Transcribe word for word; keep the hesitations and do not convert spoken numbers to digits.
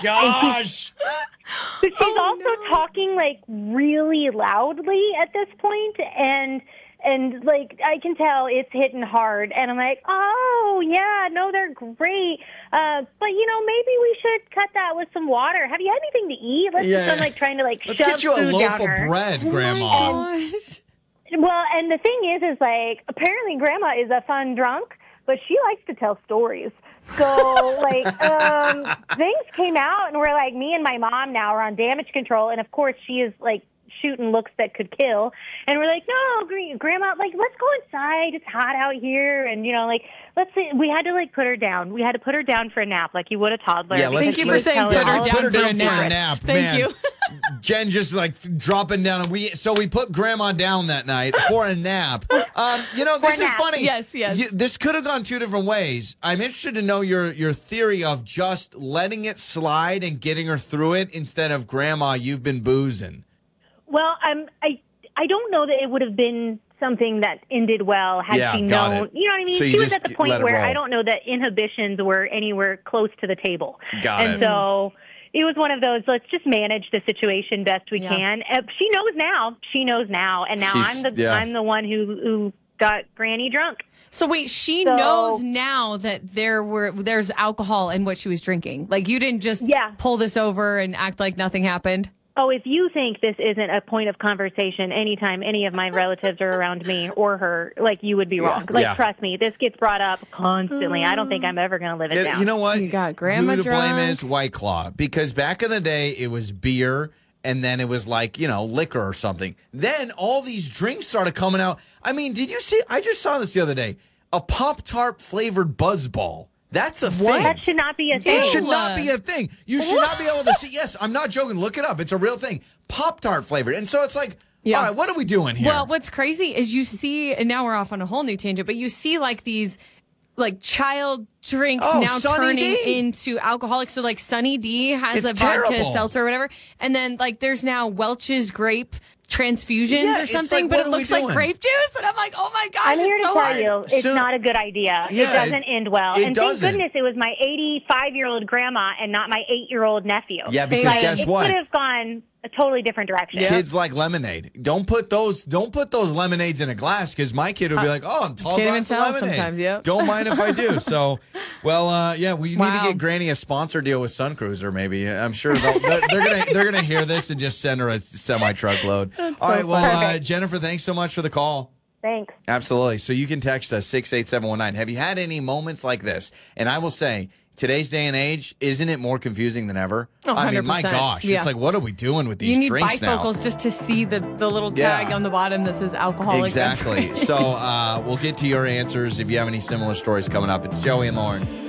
gosh. But she's Oh, also no. talking like really loudly at this point, and and like I can tell it's hitting hard. And I'm like, oh yeah, no, they're great. Uh, but you know, maybe we should cut that with some water. Have you had anything to eat? Let's Yeah. just I'm like trying to like Let's shove get you a food loaf down of her. bread, Oh Grandma. my gosh. Well, and the thing is, is like apparently Grandma is a fun drunk, but she likes to tell stories. So, like, um, things came out, and we're like, me and my mom now are on damage control, and of course, she is like shooting looks that could kill, and we're like, no, Gr- Grandma, like, let's go inside. It's hot out here, and you know, like, let's. See. We had to like put her down. We had to put her down for a nap, like you would a toddler. Yeah, let's- Thank you for let's- saying tell put her all down, Put her for, down a for nap. a nap. Thank man. you. Jen just like dropping down. We so we put Grandma down that night for a nap. Um, you know, this For a is nap. funny. Yes, yes. You- this could have gone two different ways. I'm interested to know your your theory of just letting it slide and getting her through it instead of Grandma, you've been boozing. Well, I'm. I. I don't know that it would have been something that ended well had Yeah, she got known. it. You know what I mean? So you she was just at the let point it where roll. I don't know that inhibitions were anywhere close to the table. Got and it. so it was one of those. Let's just manage the situation best we Yeah. can. Uh, she knows now. She knows now, and now She's- I'm the yeah. I'm the one who who got Granny drunk. So wait, she So- knows now that there were there's alcohol in what she was drinking. Like you didn't just Yeah. pull this over and act like nothing happened. Oh, if you think this isn't a point of conversation anytime any of my relatives are around me or her, like you would be wrong. Like, Yeah. trust me, this gets brought up constantly. I don't think I'm ever going to live it Yeah, down. you know what? You got Grandma Who the blame drunk. is? White Claw. Because back in the day, it was beer, and then it was like, you know, liquor or something. Then all these drinks started coming out. I mean, did you see? I just saw this the other day. A Pop-Tart flavored Buzz Ball. That's a thing. That should not be a thing. It should not be a thing. You should not be able to see. Yes, I'm not joking. Look it up. It's a real thing. Pop-Tart flavored. And so it's like, Yeah. all right, what are we doing here? Well, what's crazy is you see, and now we're off on a whole new tangent, but you see like these like child drinks Oh, now Sunny turning D. into alcoholic. So like Sunny D has It's a vodka terrible. seltzer or whatever. And then like there's now Welch's grape transfusions Yeah, or it's something, like, but what it are we looks like doing? grape juice. And I'm like, oh my gosh, I'm here it's to so tell hard. you, it's So- not a good idea. Yeah, it doesn't it- end well. it and doesn't. thank goodness it was my eighty-five-year-old grandma and not my eight-year-old nephew. Yeah, because Like, guess it what? could have gone a totally different direction. Kids like lemonade. Don't put those. Don't put those lemonades in a glass because my kid would be like, "Oh, a tall Can't even glass of tell lemonade." sometimes, yep. Don't mind if I do. So, well, uh, yeah, we need Wow. to get Granny a sponsor deal with Sun Cruiser. Maybe I'm sure they'll, they're, they're gonna they're gonna hear this and just send her a semi truckload. All right, well, uh, Perfect. Jennifer, thanks so much for the call. Thanks. Absolutely. So you can text us six eight seven one nine. Have you had any moments like this? And I will say, today's day and age, isn't it more confusing than ever? Oh, I mean, my one hundred percent. gosh, Yeah. it's like, what are we doing with these You need drinks now? bifocals just to see the, the little Yeah. tag on the bottom that says alcoholic. Exactly. So uh, we'll get to your answers if you have any similar stories coming up. It's Joey and Lauren.